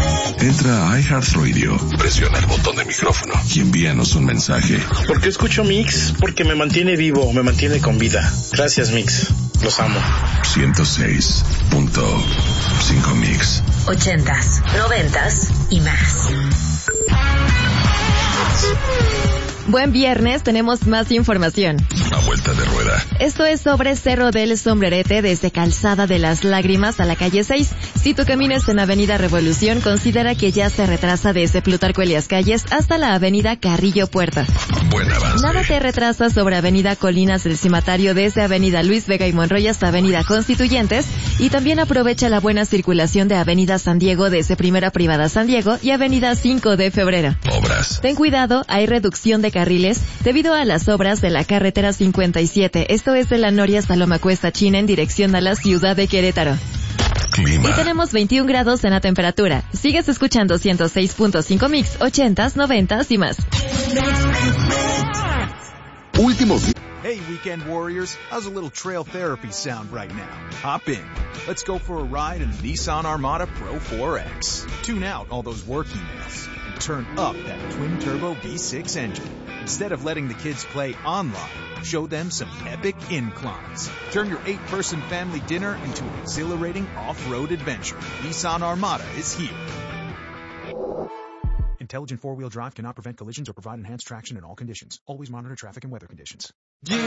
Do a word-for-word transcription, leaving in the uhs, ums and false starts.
Entra a iHeartRadio, presiona el botón de micrófono y envíanos un mensaje. ¿Por qué escucho Mix? Porque me mantiene vivo, me mantiene con vida. Gracias, Mix. Los amo. ciento seis punto cinco Mix. Ochentas, noventas y más. Buen viernes, tenemos más información. A vuelta de rueda. Esto es sobre Cerro del Sombrerete, desde Calzada de las Lágrimas a la calle seis. Si tú caminas en Avenida Revolución, considera que ya se retrasa desde Plutarco Elías Calles hasta la Avenida Carrillo Puerta. Buen avance. Nada te retrasa sobre Avenida Colinas del Cimatario, desde Avenida Luis Vega y Monroy hasta Avenida Constituyentes, y también aprovecha la buena circulación de Avenida San Diego desde Primera Privada San Diego y Avenida cinco de Febrero. Obras. Ten cuidado, hay reducción de carriles debido a las obras de la carretera cincuenta y siete, esto es de la Noria Saloma Cuesta China en dirección a la ciudad de Querétaro. Clima. Y tenemos veintiún grados en la temperatura. Sigues escuchando ciento seis punto cinco Mix, ochentas, noventas y más. Último. Hey, weekend warriors, how's a little trail therapy sound right now? Hop in. Let's go for a ride in the Nissan Armada Pro four X. Tune out all those work emails and turn up that twin-turbo V six engine. Instead of letting the kids play online, show them some epic inclines. Turn your eight-person family dinner into an exhilarating off-road adventure. Nissan Armada is here. Intelligent four-wheel drive cannot prevent collisions or provide enhanced traction in all conditions. Always monitor traffic and weather conditions.